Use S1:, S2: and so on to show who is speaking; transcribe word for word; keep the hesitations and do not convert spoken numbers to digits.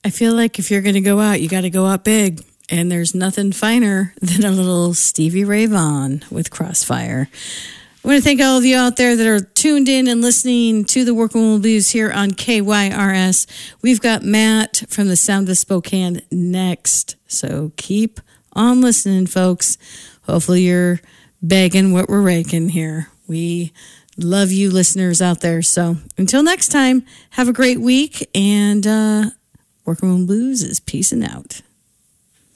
S1: I feel like if you're going to go out, you got to go out big. And there's nothing finer than a little Stevie Ray Vaughan with Crossfire. I want to thank all of you out there that are tuned in and listening to the Working Woman Blues here on K Y R S. We've got Matt from the Sound of Spokane next. So keep on listening, folks. Hopefully you're begging what we're raking here. We love you listeners out there. So until next time, have a great week. And uh, Working Woman Blues is peacing out.